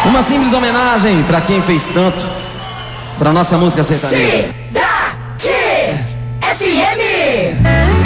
Uma simples homenagem pra quem fez tanto pra nossa música sertaneja.